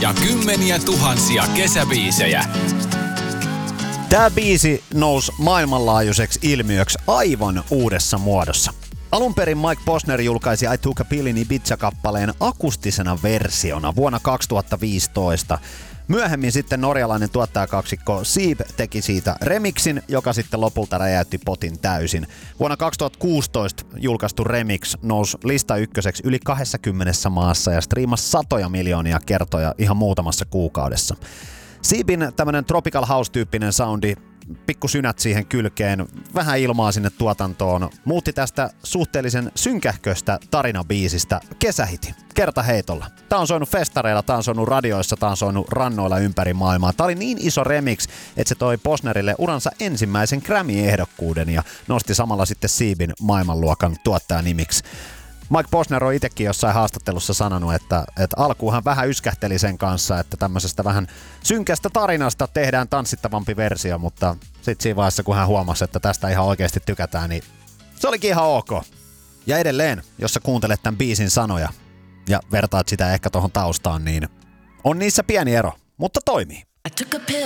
ja kymmeniä tuhansia kesäbiisejä. Tämä biisi nousi maailmanlaajuiseksi ilmiöksi aivan uudessa muodossa. Alun perin Mike Posner julkaisi I Took a Pill in Ibiza-kappaleen akustisena versiona vuonna 2015. Myöhemmin sitten norjalainen tuottajakaksikko Sieb teki siitä remixin, joka sitten lopulta räjäytti potin täysin. Vuonna 2016 julkaistu remix nousi lista ykköseksi yli 20 maassa ja striimasi satoja miljoonia kertoja ihan muutamassa kuukaudessa. Siebin tämmönen tropical house-tyyppinen soundi, pikku synät siihen kylkeen, vähän ilmaa sinne tuotantoon, muutti tästä suhteellisen synkähköstä tarinabiisistä kesähiti kertaheitolla. Tää on soinut festareilla, tää on soinut radioissa, tää on soinut rannoilla ympäri maailmaa. Tää oli niin iso remix, että se toi Posnerille uransa ensimmäisen Grammy-ehdokkuuden ja nosti samalla sitten Siebin maailmanluokan tuottajanimiksi. Mike Posner on itsekin jossain haastattelussa sanonut, että alkuun hän vähän yskähteli sen kanssa, että tämmöisestä vähän synkästä tarinasta tehdään tanssittavampi versio, mutta sitten siinä vaiheessa, kun hän huomasi, että tästä ihan oikeasti tykätään, niin se olikin ihan ok. Ja edelleen, jos sä kuuntelet tämän biisin sanoja ja vertaat sitä ehkä tohon taustaan, niin on niissä pieni ero, mutta toimii.